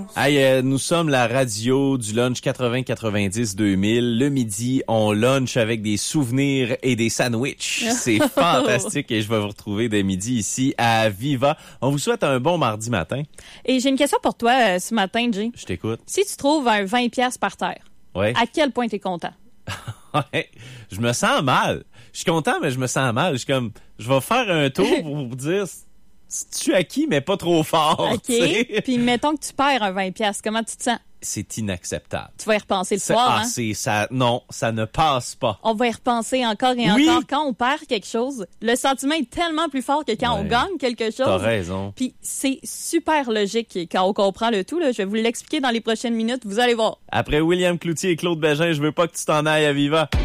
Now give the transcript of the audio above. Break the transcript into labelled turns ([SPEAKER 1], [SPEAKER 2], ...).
[SPEAKER 1] Hey, nous sommes la radio du lunch 80-90-2000. Le midi, on lunch avec des souvenirs et des sandwichs. C'est fantastique et je vais vous retrouver dès midi ici à Viva. On vous souhaite un bon mardi matin.
[SPEAKER 2] Et j'ai une question pour toi ce matin, Jay.
[SPEAKER 1] Je t'écoute.
[SPEAKER 2] Si tu trouves un 20$ par terre,
[SPEAKER 1] ouais.
[SPEAKER 2] À quel point t'es content?
[SPEAKER 1] Ouais, je me sens mal. Je suis content, mais je me sens mal. Je vais faire un tour pour vous dire... Tu acquis, mais pas trop fort.
[SPEAKER 2] OK.
[SPEAKER 1] T'sais.
[SPEAKER 2] Puis mettons que tu perds un 20$. Comment tu te sens?
[SPEAKER 1] C'est inacceptable.
[SPEAKER 2] Tu vas y repenser le soir, hein?
[SPEAKER 1] Non, ça ne passe pas.
[SPEAKER 2] On va y repenser encore et encore. Quand on perd quelque chose, le sentiment est tellement plus fort que quand on gagne quelque chose.
[SPEAKER 1] T'as raison.
[SPEAKER 2] Puis c'est super logique quand on comprend le tout. Là. Je vais vous l'expliquer dans les prochaines minutes. Vous allez voir.
[SPEAKER 1] Après William Cloutier et Claude Bégin, je veux pas que tu t'en ailles à Viva.